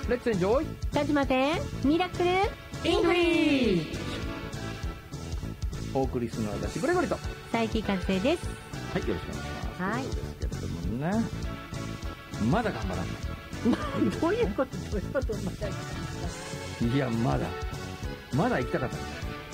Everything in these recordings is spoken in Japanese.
レッツエンジョイ田島でミラクルイングリッシュ。 お送りするのは私グレゴリと、 佐伯和生です。 はい、よろしくお願いします。 はいということですけれどもね、まだ頑張らない。 どういうことまだいや、まだ行きたかった。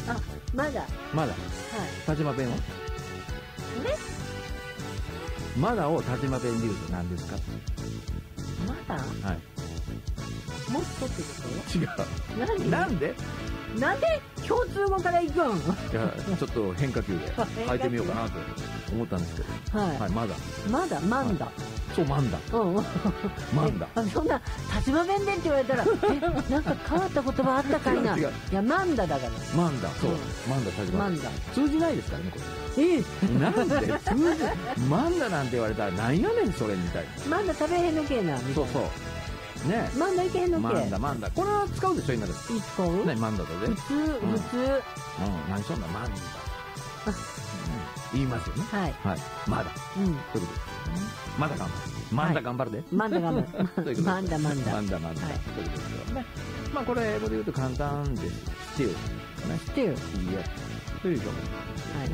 あ、まだ。 まだ。 はい。 田島弁はね、 まだを田島弁で言うと何ですか？ まだはい。 もっとってこ違う。 何なんで？ なんで共通語から行くん？ いや、ちょっと変化球で変えてみようかなと思ったんですけど。 はい。 はい、まだ。 まだ、マンダ。 そう、マンダ。 うん。 マンダ。 そんな、立場弁でって言われたら、なんか変わった言葉あったかいな。 違う違ういや、マンダだから。 マンダ。そう。 うんマンダ、田島。 マンダ。 通じないですからね、これ。なんでマンダなんて言われたらなんやねんそれみたいな。 マンダ食べへんのけな、みたいな。 そうそうね。 マンダいけへんのけ。 マンダこれは使うでしょ今でも。 いつ買う？ ね、マンダだぜ。 普通。 何しょんだマンダ、言いますよね。 はい。 はい。まだうん。 ということです。まだ頑張る。マンダ頑張るで。 マンダ頑張る。 ということでマンダ。 マンダはい。 ということですよね。まあこれ英語で言うと簡単です。still ね。 知ってる。 いいえという表現。 はい。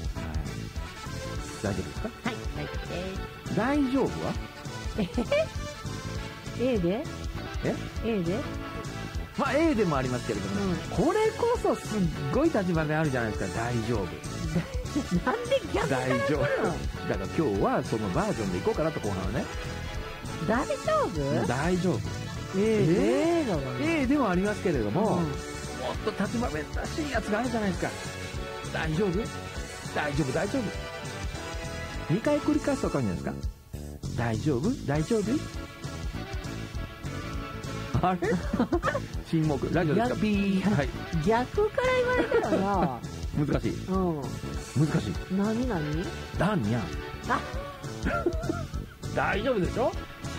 大丈夫ですか？ はい。大丈夫です。 大丈夫は？ A でえ ?A でまあ A でもありますけれども、これこそすっごい立場であるじゃないですか。大丈夫。 なんで逆から大丈夫。 来るの？ だから今日はそのバージョンでいこうかなと後半はね。 大丈夫？ 大丈夫。 A だから A でもありますけれども、もうんっと立場弁らしいやつがあるじゃないですか。大丈夫？大丈夫大丈夫。2回繰り返すと分かるんじゃないですか。大丈夫大丈夫。あれ沈黙。ラジオですか？ピー。はい。 逆から言われたらな。 難しい。 うん。 難しい。 何ダンニャン。 あ、 大丈夫でしょ？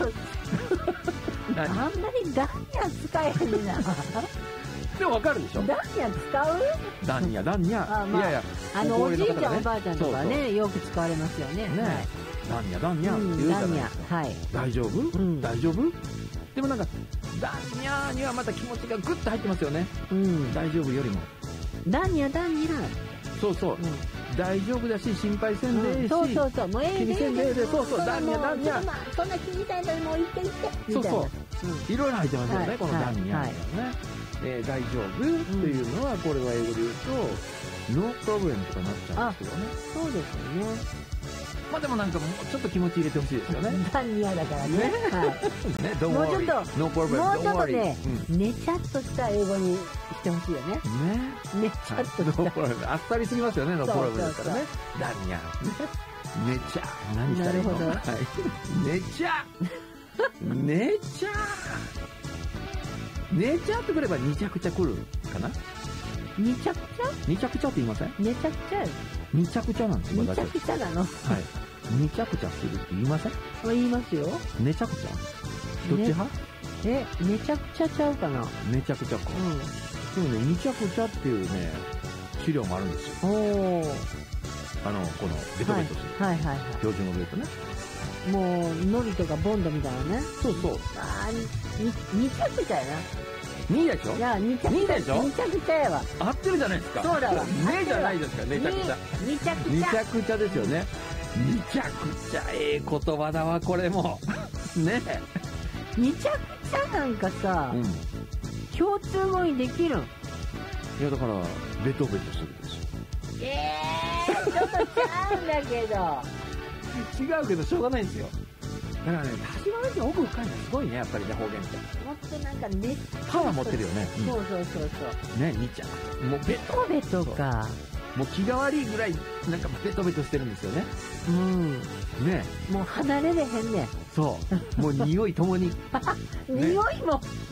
あんまりダンニャ使えへんねんな。 でも分かるでしょ？ ダンニャ使う？ ダンニャダンニャ。 あ、まあ、 いやいや、 おじいちゃん、 ね、 おばあちゃんとかね、よく使われますよね。 ね、 はい、 ダンニャダンニャって言うじゃないですか。 はい。 大丈夫？ うん、 大丈夫？でもなんか、ダンニャにはまた気持ちがグッと入ってますよね。 うん。 大丈夫よりも。 ダンニャ。 そうそう。うん、大丈夫だし、心配せんでええし。 そう。もう気にせんでええで、そうそう、ダンニャ。 そんな気にせんでもう行って。 そうそう。いろいろ入ってますよね、このダンニャ。 はい。 大丈夫というのは、これは英語で言うと、ノープロブレムとかになっちゃうんですけどね。 そうですよね。 まあでもなんかもうちょっと気持ち入れてほしいですよね。 ダンニャだからね。はい。 ね、 もうちょっと、 ノープロブレム、 もうちょっとね、ねちゃっとした英語にしてほしいよね。ねちゃっとした。 ノープロブレム。あっさりすぎますよね、ノープロブレムですからね。ダンニャ。ねちゃ。何したらいいの？ なるほど。 はい。ねちゃ。ねちゃ。ねちゃってくればにちゃくちゃ来るかな？ にちゃくちゃ？ にちゃくちゃって言いません？ ねちゃくちゃや。 にちゃくちゃなんですよ。 にちゃくちゃなの？ はい。にちゃくちゃするって言いません？ 言いますよ。 ねちゃくちゃ？どっち派？ ねちゃくちゃちゃうかな？ ねちゃくちゃか。でもね、にちゃくちゃっていうね、資料もあるんですよ。この、ベトベトする。 はい。 標準語で言うとね。 もう、ノリとかボンドみたいなね。 そうそう。 あー、にちゃくちゃやな。 2でしょ？ いや、にちゃくちゃ。 2でしょ？ にちゃくちゃやわ。 合ってるじゃないですか。 そうだわ。 ねじゃないですか、ねちゃくちゃ。 にちゃくちゃ。 にちゃくちゃですよね。にちゃくちゃ、言葉だわ、これも。ねにちゃくちゃなんかさ、共通語にできるん？ いや、だから、ベトベトするですよ。 ちょっとちゃうんだけど。 違うけど、しょうがないんですよ。だからね、立場別に奥深いのすごいね、やっぱりね、方言って。 もっとなんかね、 パワー持ってるよね。 そう。 ね、にちゃ。もうベトベトか。 もう気変わりぐらい、なんかベトベトしてるんですよね。ね。 もう離れれへんねん。 そう。もう匂いともに。 匂いも